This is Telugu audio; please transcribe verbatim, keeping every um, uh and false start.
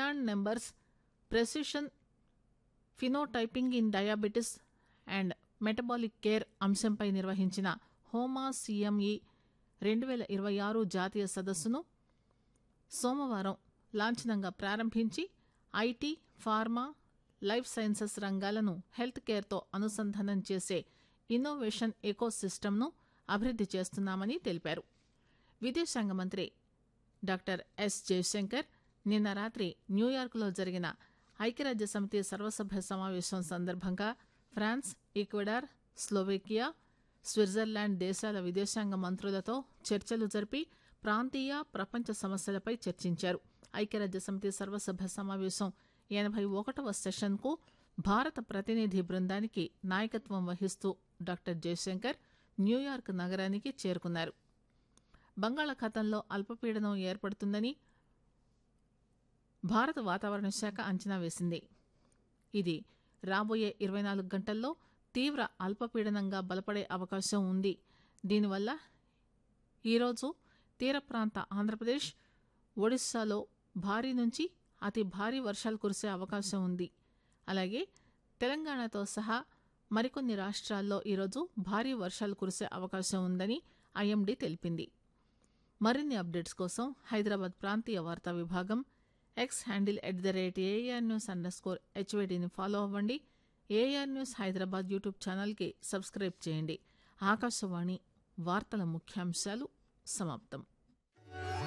బయాండ్ numbers precision phenotyping in diabetes and metabolic care అంశంపై నిర్వహించిన హోమా సిఎంఈ రెండు వేల ఇరవై ఆరు జాతీయ సదస్సును సోమవారం లాంఛనంగా ప్రారంభించి ఐటీ ఫార్మా లైఫ్ సైన్సెస్ రంగాలను హెల్త్ కేర్తో అనుసంధానం చేసే ఇన్నోవేషన్ ఎకో సిస్టమ్ను అభివృద్ది చేస్తున్నామని తెలిపారు. విదేశాంగ మంత్రి డాక్టర్ ఎస్ జయశంకర్ నిన్న రాత్రి న్యూయార్క్లో జరిగిన ఐక్యరాజ్య సమితి సర్వసభ్య సమావేశం సందర్భంగా ఫ్రాన్స్, ఈక్వెడార్, స్లోవేకియా, స్విట్జర్లాండ్ దేశాల విదేశాంగ మంత్రులతో చర్చలు జరిపి ప్రాంతీయ ప్రపంచ సమస్యలపై చర్చించారు. ఐక్యరాజ్య సమితి సర్వసభ్య సమావేశం ఎనభై ఒకటవ సెషన్కు భారత ప్రతినిధి బృందానికి నాయకత్వం వహిస్తూ డాక్టర్ జయశంకర్ న్యూయార్క్ నగరానికి చేరుకున్నారు. బంగాళాఖాతంలో అల్పపీడనం ఏర్పడుతుందని భారత వాతావరణ శాఖ అంచనా వేసింది. ఇది రాబోయే ఇరవై నాలుగు గంటల్లో తీవ్ర అల్పపీడనంగా బలపడే అవకాశం ఉంది. దీనివల్ల ఈరోజు తీర ప్రాంత ఆంధ్రప్రదేశ్, ఒడిశాలో భారీ నుంచి అతి భారీ వర్షాలు కురిసే అవకాశం ఉంది. అలాగే తెలంగాణతో సహా మరికొన్ని రాష్ట్రాల్లో ఈరోజు భారీ వర్షాలు కురిసే అవకాశం ఉందని ఐఎండీ తెలిపింది. మరిన్ని అప్డేట్స్ కోసం హైదరాబాద్ ప్రాంతీయ వార్తా విభాగం X handle at the rate AR news under score హెచ్వైడీని follow అవ్వండి. ఏఆర్ న్యూస్ హైదరాబాద్ యూట్యూబ్ ఛానల్కి సబ్స్క్రైబ్ చేయండి. ఆకాశవాణి వార్తల ముఖ్యాంశాలు సమాప్తం.